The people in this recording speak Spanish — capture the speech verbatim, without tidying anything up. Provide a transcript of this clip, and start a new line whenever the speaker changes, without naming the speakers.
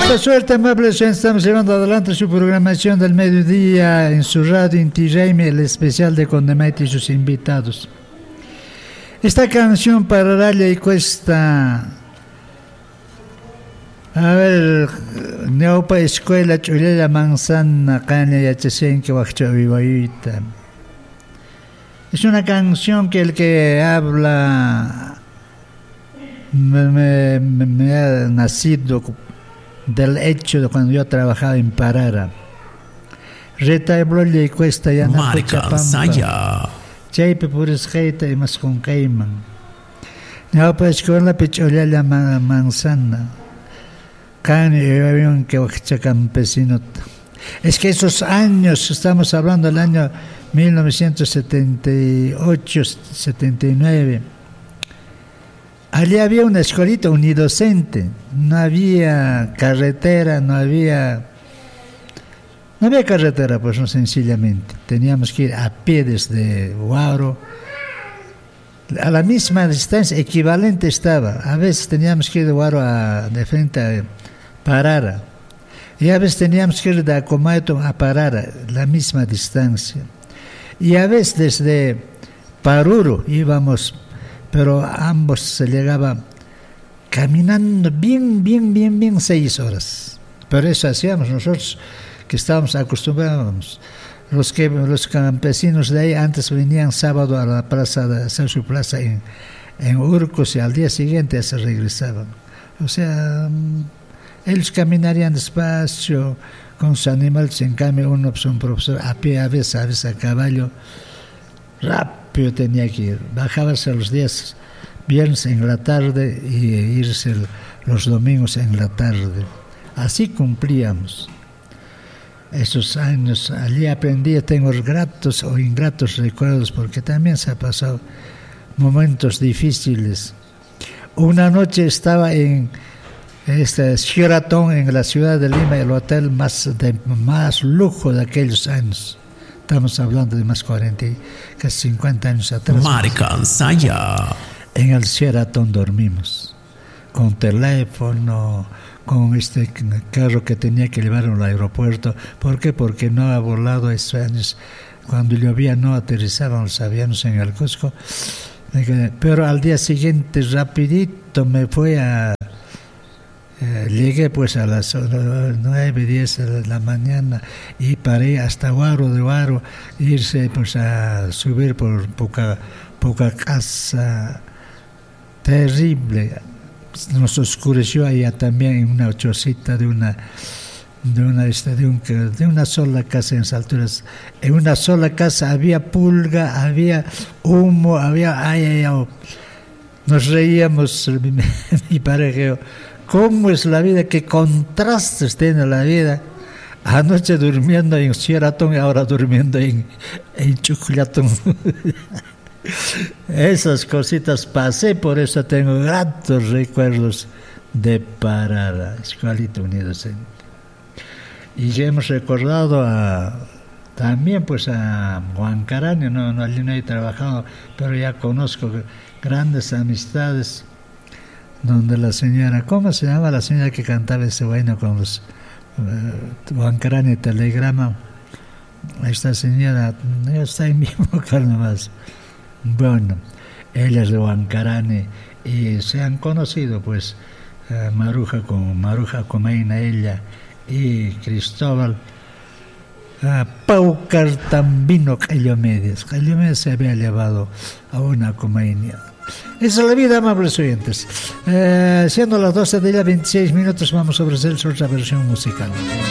esta suerte, amables, ya estamos llevando adelante su programación del mediodía en su radio Inti Raymi, el especial de Condemate y sus invitados. Esta canción para darle cuesta. A ver, Neopa Escuela Chulera Manzana Caña y H que Huachavivayuita. Es una canción que el que habla me, me, me ha nacido del hecho de cuando yo trabajaba en Parara. Retablo le cuesta ya na Pampa. Chaype puris heita y más con caiman. Neopa Escuela Chulera Manzana. Que campesino. Es que esos años, estamos hablando del año mil novecientos setenta y ocho, setenta y nueve, allí había una escuelita unidocente, no había carretera, no había no había carretera, pues no, sencillamente teníamos que ir a pie desde Huaro, a la misma distancia, equivalente estaba, a veces teníamos que ir de Huaro a, de frente a Parara, y a veces teníamos que ir de Acomaito a Parara, la misma distancia, y a veces desde Paruro íbamos, pero ambos se llegaba caminando bien, bien, bien, bien seis horas, pero eso hacíamos nosotros que estábamos acostumbrados. Los que los campesinos de ahí antes venían sábado a la plaza, de hacer su plaza en, en Urcos, y al día siguiente se regresaban, o sea, ellos caminarían despacio con sus animales. En cambio uno, pues, un profesor a pie, a veces, a veces a caballo, rápido tenía que ir. Bajábase los días viernes en la tarde y irse los domingos en la tarde. Así cumplíamos esos años. Allí aprendí, tengo gratos o ingratos recuerdos, porque también se ha pasado momentos difíciles. Una noche estaba en este Sheraton en la ciudad de Lima, el hotel más de más lujo de aquellos años. Estamos hablando de más cuarenta, casi cincuenta años atrás.
Marica Saya.
En el Sheraton dormimos, con teléfono, con este carro que tenía que llevar al aeropuerto. ¿Por qué? Porque no ha volado esos años. Cuando llovía no aterrizaban los aviones en el Cusco. Pero al día siguiente rapidito me fui a Eh, llegué pues a las nueve, diez de la mañana y paré hasta Huaro, de Huaro, irse pues a subir por poca, poca casa, terrible. Nos oscureció allá también en una chocita de una de una de, un, de una sola casa en esas alturas. En una sola casa había pulga, había humo, había ay, ay, ay. Nos reíamos mi, mi pareja. ¿Cómo es la vida? ¿Qué contrastes tiene la vida? Anoche durmiendo en Sheraton y ahora durmiendo en, en Chuclatón. Esas cositas pasé, por eso tengo gratos recuerdos de Parara, Escuelita Unidocente. Y ya hemos recordado a, también pues a Huancarán, no, no, allí no he trabajado, pero ya conozco grandes amistades, donde la señora, ¿cómo se llama la señora que cantaba ese bueno con los uh, Huancarán y Telegrama? Esta señora, está en mi boca nomás. Bueno, ella es de Huancarán y se han conocido pues uh, Maruja con Maruja Comeina, ella y Cristóbal. Uh, Paucar Tambino Cayomedes. Cayomedes se había llevado a una Comeina. Esa es la vida, amables oyentes. Eh, siendo las doce de la veintiséis minutos, vamos a ofrecer otra versión musical.